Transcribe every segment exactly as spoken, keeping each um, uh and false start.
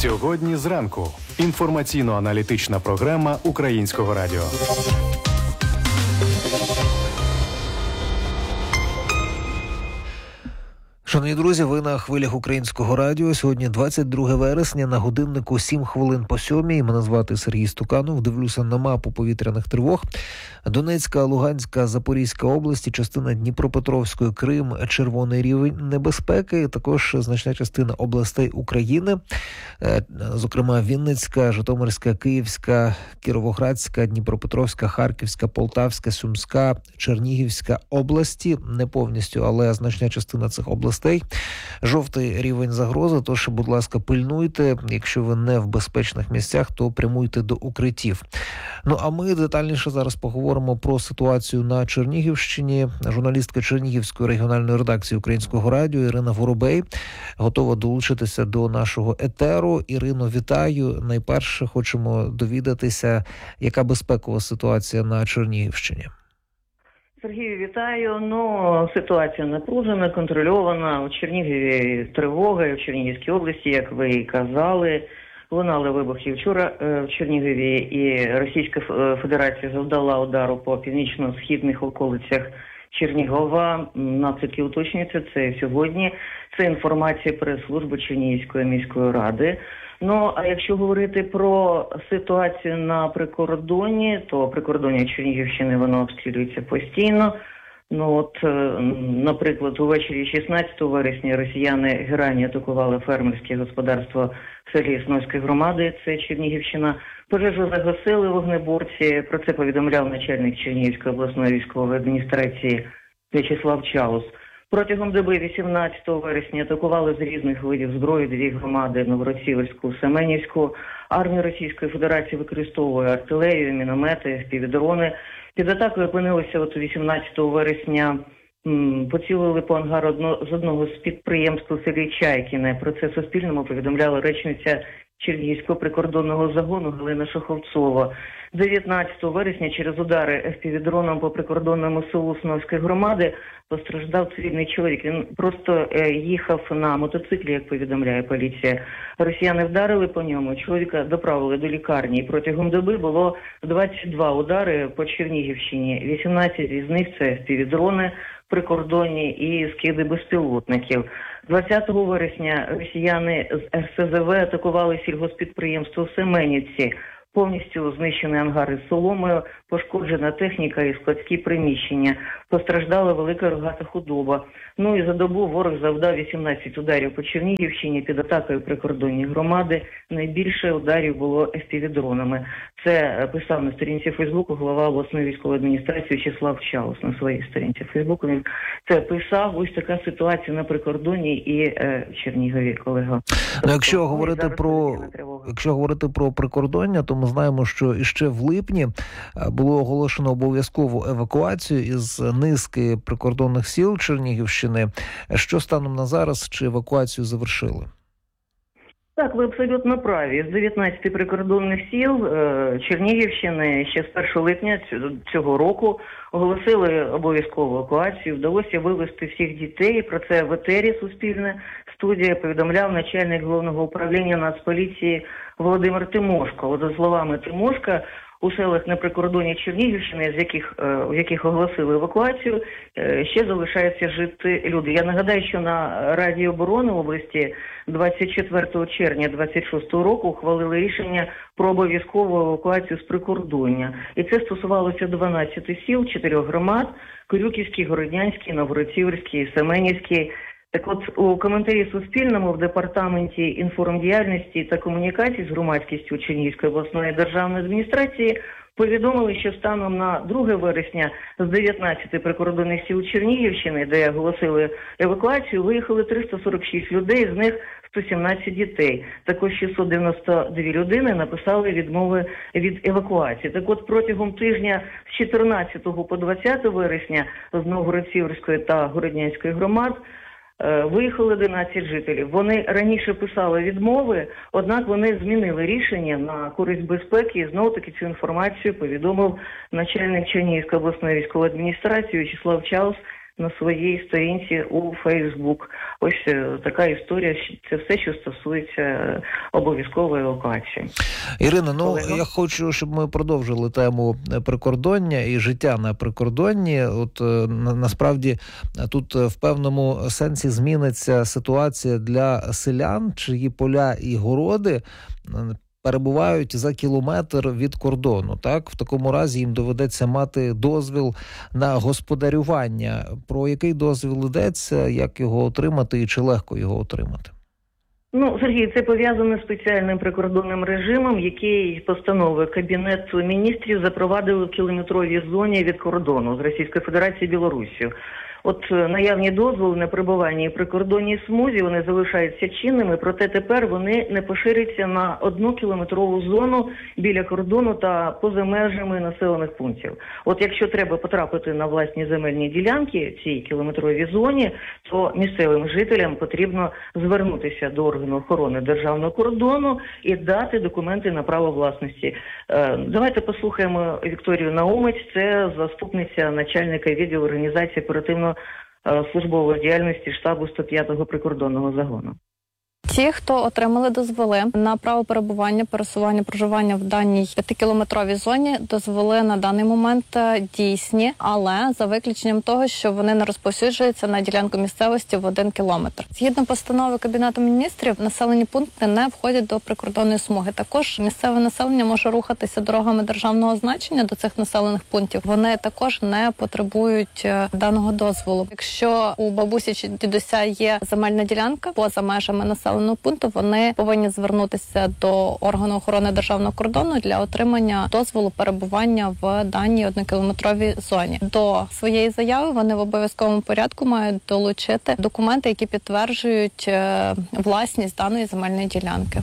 Сьогодні зранку. Інформаційно-аналітична програма Українського радіо. Шановні друзі, ви на хвилях Українського радіо. Сьогодні двадцять друге вересня, на годиннику сім хвилин по сьомій. Мене звати Сергій Стуканов. Дивлюся на мапу повітряних тривог. Донецька, Луганська, Запорізька області, частина Дніпропетровської, Крим, червоний рівень небезпеки. Також значна частина областей України, зокрема Вінницька, Житомирська, Київська, Кіровоградська, Дніпропетровська, Харківська, Полтавська, Сумська, Чернігівська області. Не повністю, але значна частина цих областей. Жовтий рівень загрози, тож, будь ласка, пильнуйте. Якщо ви не в безпечних місцях, то прямуйте до укриттів. Ну, а ми детальніше зараз поговоримо про ситуацію на Чернігівщині. Журналістка Чернігівської регіональної редакції Українського радіо Ірина Воробей готова долучитися до нашого етеру. Ірино, вітаю. Найперше хочемо довідатися, яка безпекова ситуація на Чернігівщині. Сергію, вітаю. Ну, ситуація напружена, контрольована. У Чернігові тривога, і в Чернігівській області, як ви і казали, лунали вибухи вчора в Чернігові, і Російська Федерація завдала удару по північно-східних околицях Чернігова. Наслідки уточнюються, це сьогодні. Це інформація прес-служби Чернігівської міської ради. Ну, а якщо говорити про ситуацію на прикордоні, то прикордоння Чернігівщини, воно обстрілюється постійно. Ну, от, наприклад, увечері шістнадцятого вересня росіяни герані атакували фермерське господарство в селі Снойської громади, це Чернігівщина. Пожежу загасили вогнеборці, про це повідомляв начальник Чернігівської обласної військової адміністрації В'ячеслав Чаус. Протягом доби вісімнадцятого вересня атакували з різних видів зброї дві громади – Новгород-Сіверську, Семенівську. Армія Російської Федерації використовує артилерію, міномети, півдрони. Під атакою опинилися от вісімнадцятого вересня, м, поцілили по ангару одно, з одного з підприємств у селі Чайкіне. Про це Суспільному повідомляла речниця Чернігівського прикордонного загону Галина Шоховцова. дев'ятнадцятого вересня через удари еф пі ві-дроном по прикордонному селу Сновської громади постраждав цивільний чоловік. Він просто е, їхав на мотоциклі, як повідомляє поліція. Росіяни вдарили по ньому, чоловіка доправили до лікарні. І протягом доби було двадцять два удари по Чернігівщині. вісімнадцять із них це еф пі ві-дрони прикордонні і скиди безпілотників. двадцятого вересня росіяни з ер ес зе ве атакували сільгоспідприємство в Семенівці. Повністю знищені ангари з соломою, пошкоджена техніка і складські приміщення. Постраждала велика рогата худоба. Ну і за добу ворог завдав вісімнадцять ударів по Чернігівщині під атакою прикордонні громади. Найбільше ударів було еф пі ві-дронами. Це писав на сторінці Фейсбуку голова обласної військової адміністрації В'ячеслав Чаус на своїй сторінці Фейсбуку. Він це писав. Ось така ситуація на прикордонні і е, в Чернігові, колега. Ну, якщо говорити про якщо говорити про прикордоння, то ми знаємо, що іще в липні було оголошено обов'язкову евакуацію із низки прикордонних сіл Чернігівщини. Що станом на зараз, чи евакуацію завершили? Так, ви абсолютно праві. З дев'ятнадцяти прикордонних сіл е, Чернігівщини ще з першого липня цього року оголосили обов'язкову евакуацію. Вдалося вивезти всіх дітей. Про це в етері Суспільне студія повідомляв начальник головного управління Нацполіції Володимир Тимошко. От, за словами Тимошка, у селах на прикордонні Чернігівщини, з яких, в яких оголосили евакуацію, ще залишаються жити люди. Я нагадаю, що на Раді оборони області двадцять четвертого червня двадцять шостого року ухвалили рішення про обов'язкову евакуацію з прикордоння. І це стосувалося дванадцяти сіл, чотирьох громад – Корюківський, Городнянський, Новгород-Сіверський, Семенівський. Так от, у коментарі Суспільному в Департаменті інформдіяльності та комунікацій з громадськістю Чернігівської обласної державної адміністрації повідомили, що станом на друге вересня з дев'ятнадцяти прикордонних сіл Чернігівщини, де оголосили евакуацію, виїхали триста сорок шість людей, з них сто сімнадцять дітей. Також шістсот дев'яносто дві людини написали відмови від евакуації. Так от протягом тижня з чотирнадцятого по двадцяте вересня з Новгород-Сіверської та Городнянської громад виїхали одинадцять жителів. Вони раніше писали відмови, однак вони змінили рішення на користь безпеки. І знову-таки цю інформацію повідомив начальник Чернігівської обласної військової адміністрації В'ячеслав Чаус на своїй сторінці у Фейсбук. Ось така історія, це все, що стосується обов'язкової евакуації. Ірина, ну Олега? я хочу, щоб ми продовжили тему прикордоння і життя на прикордонні. От на, насправді тут в певному сенсі зміниться ситуація для селян, чиї поля і городи перебувають за кілометр від кордону. Так, в такому разі їм доведеться мати дозвіл на господарювання. Про який дозвіл йдеться, як його отримати і чи легко його отримати? Ну, Сергій, це пов'язано з спеціальним прикордонним режимом, який постановою Кабінету міністрів запровадили в кілометровій зоні від кордону з Російською Федерацією і Білоруссю. От наявні дозволи на перебування і прикордонній смузі, вони залишаються чинними, проте тепер вони не поширюються на одну кілометрову зону біля кордону та поза межами населених пунктів. От якщо треба потрапити на власні земельні ділянки в цій кілометровій зоні, то місцевим жителям потрібно звернутися до органу охорони державного кордону і дати документи на право власності. Давайте послухаємо Вікторію Наумець, це заступниця начальника відділу організації оперативного службової діяльності штабу сто п'ятого прикордонного загону. Ті, хто отримали дозволи на право перебування, пересування, проживання в даній п'ятикілометровій зоні, дозволи на даний момент дійсні, але за виключенням того, що вони не розповсюджуються на ділянку місцевості в один кілометр. Згідно постанови Кабінету міністрів, населені пункти не входять до прикордонної смуги. Також місцеве населення може рухатися дорогами державного значення до цих населених пунктів. Вони також не потребують даного дозволу. Якщо у бабусі чи дідуся є земельна ділянка поза межами населеного пункту, вони повинні звернутися до органу охорони державного кордону для отримання дозволу перебування в даній однокілометровій зоні. До своєї заяви вони в обов'язковому порядку мають долучити документи, які підтверджують власність даної земельної ділянки.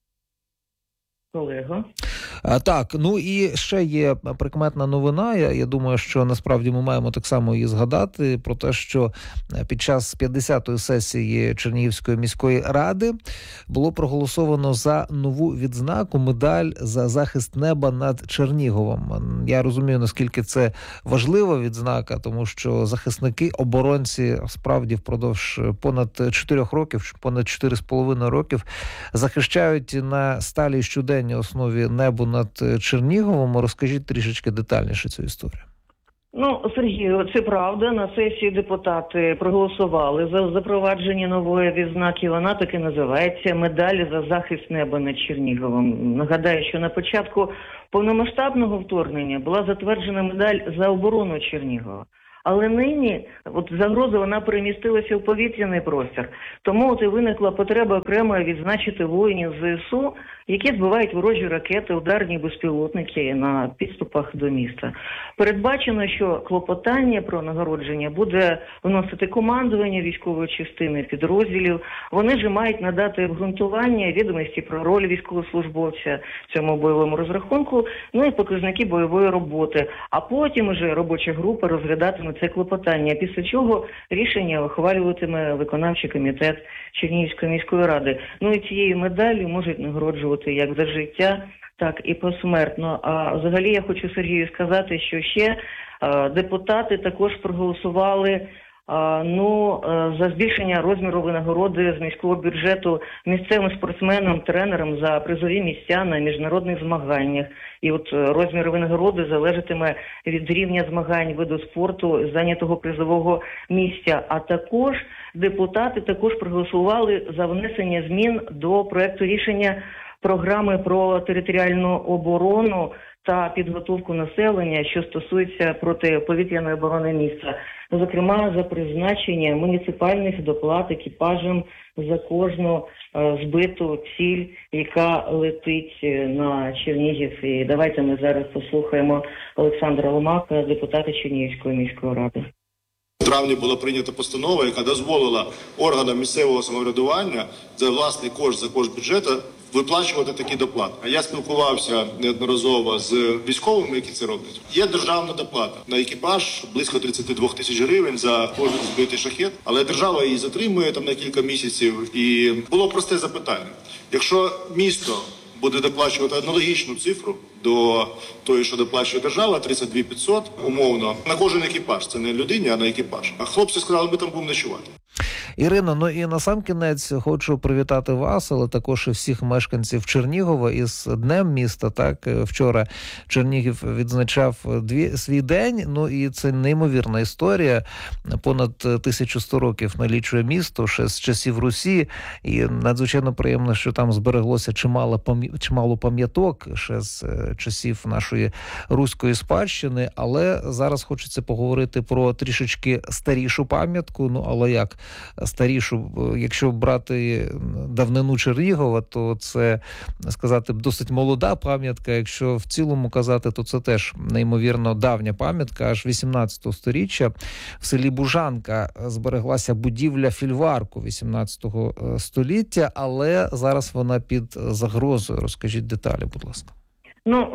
Олего. А, так, ну і ще є прикметна новина. Я, я думаю, що насправді ми маємо так само її згадати про те, що під час п'ятдесятої сесії Чернігівської міської ради було проголосовано за нову відзнаку медаль за захист неба над Черніговом. Я розумію, наскільки це важлива відзнака, тому що захисники, оборонці справді впродовж понад чотирьох років, понад чотири з половиною років захищають на сталій щоденній основі небо над Черніговом. Розкажіть трішечки детальніше цю історію. Ну, Сергію, це правда. На сесії депутати проголосували за запровадження нової відзнаки. Вона так і називається «Медаль за захист неба над Черніговом». Нагадаю, що на початку повномасштабного вторгнення була затверджена медаль за оборону Чернігова. Але нині от загроза вона перемістилася в повітряний простір. Тому от і виникла потреба окремо відзначити воїнів ЗСУ, які збивають ворожі ракети, ударні безпілотники на підступах до міста. Передбачено, що клопотання про нагородження буде вносити командування військової частини підрозділів. Вони ж мають надати обґрунтування, відомості про роль військовослужбовця в цьому бойовому розрахунку, ну і показники бойової роботи. А потім уже робоча група розглядатиме це клопотання, після чого рішення ухвалюватиме виконавчий комітет Чернігівської міської ради. Ну і цією медаллю можуть нагороджувати як за життя, так і посмертно. А взагалі я хочу Сергію сказати, що ще е, депутати також проголосували е, ну, е, за збільшення розміру винагороди з міського бюджету місцевим спортсменам, тренерам за призові місця на міжнародних змаганнях. І от розмір винагороди залежатиме від рівня змагань, виду спорту, зайнятого призового місця. А також депутати також проголосували за внесення змін до проекту рішення програми про територіальну оборону та підготовку населення, що стосується протиповітряної оборони міста. Зокрема, за призначення муніципальних доплат екіпажам за кожну е, збиту ціль, яка летить на Чернігів. І давайте ми зараз послухаємо Олександра Ломака, депутата Чернігівської міської ради. В травні була прийнята постанова, яка дозволила органам місцевого самоврядування за власний кошт, за кошт бюджету виплачувати такі доплати. А я спілкувався неодноразово з військовими, які це роблять. Є державна доплата на екіпаж близько тридцять два тисяч гривень за кожен збитий шахет, але держава її затримує там на кілька місяців. І було просте запитання. Якщо місто буде доплачувати аналогічну цифру до тої, що доплачує держава, тридцять дві тисячі п'ятсот, умовно, на кожен екіпаж. Це не людині, а на екіпаж. А хлопці сказали, ми там будемо ночувати. Ірино, ну і на сам кінець хочу привітати вас, але також і всіх мешканців Чернігова із Днем міста. Так, вчора Чернігів відзначав дві, свій день, ну і це неймовірна історія. Понад тисячу сто років налічує місто ще з часів Русі, і надзвичайно приємно, що там збереглося чимало, чимало пам'яток ще з часів нашої руської спадщини, але зараз хочеться поговорити про трішечки старішу пам'ятку, ну але як старішу, якщо брати давнину Чернігова, то це, сказати, досить молода пам'ятка. Якщо в цілому казати, то це теж неймовірно давня пам'ятка. Аж вісімнадцятого сторіччя в селі Бужанка збереглася будівля фільварку вісімнадцятого століття, але зараз вона під загрозою. Розкажіть деталі, будь ласка. Ну,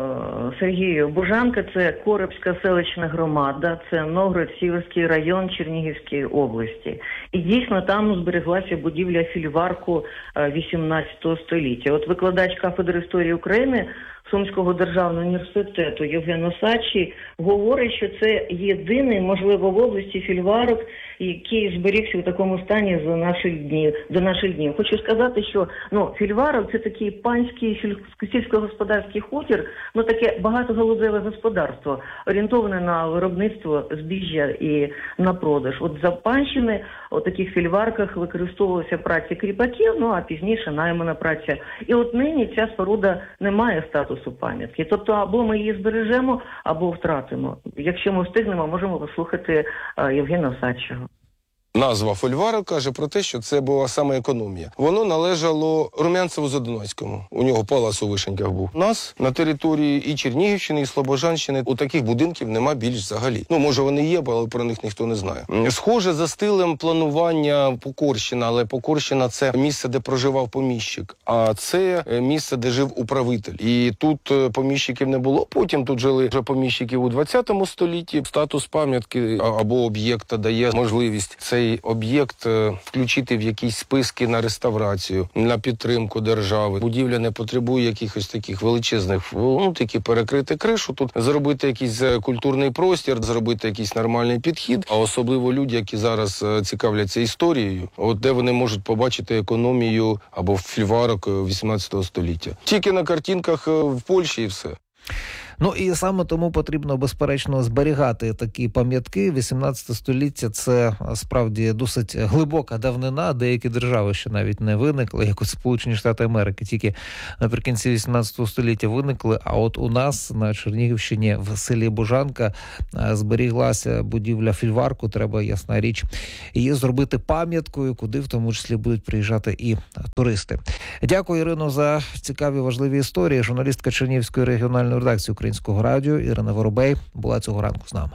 Сергію, Бужанка – це Корибська селищна громада, це Новгород-Сіверський район Чернігівської області. І дійсно там збереглася будівля фільварку вісімнадцятого століття. От викладач кафедри історії України Сумського державного університету Євген Осадчий говорить, що це єдиний, можливо, в області фільварок, який зберігся в такому стані за наших днів, до наших днів. Хочу сказати, що ну, фільварок – це такий панський сільськогосподарський хутір, ну таке багатогалузеве господарство, орієнтоване на виробництво збіжжя і на продаж. От за панщини у таких фільварках використовувалася праця кріпаків, ну а пізніше наймана праця. І от нині ця споруда не має статусу пам'ятки. Тобто або ми її збережемо, або втратимо. Якщо ми встигнемо, можемо послухати Євгена Осадчого. Назва фольварок каже про те, що це була саме економія. Воно належало Румянцеву-Задонецькому. У нього палац у Вишеньках був. У нас на території і Чернігівщини, і Слобожанщини у таких будинків нема більш взагалі. Ну, може вони є, але про них ніхто не знає. Схоже за стилем планування Покорщина, але Покорщина – це місце, де проживав поміщик, а це місце, де жив управитель. І тут поміщиків не було. Потім тут жили вже поміщиків у двадцятому столітті. Статус пам'ятки або об'єкта дає можливість цей об'єкт включити в якісь списки на реставрацію, на підтримку держави. Будівля не потребує якихось таких величезних, ну, такі перекрити кришу. Тут зробити якийсь культурний простір, зробити якийсь нормальний підхід, а особливо люди, які зараз цікавляться історією, от де вони можуть побачити економію або фільварок вісімнадцятого століття. Тільки на картинках в Польщі і все. Ну і саме тому потрібно, безперечно, зберігати такі пам'ятки. вісімнадцяте століття – це справді досить глибока давнина. Деякі держави ще навіть не виникли, як от Сполучені Штати Америки, тільки наприкінці вісімнадцятого століття виникли. А от у нас на Чернігівщині в селі Бужанка зберіглася будівля фільварку. Треба, ясна річ, її зробити пам'яткою, куди в тому числі будуть приїжджати і туристи. Дякую, Ірино, за цікаві, важливі історії. Журналістка Чернігівської регіональної редакції Українського радіо Ірина Воробей була цього ранку з нами.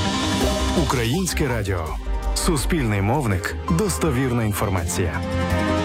Українське радіо. Суспільний мовник. Достовірна інформація.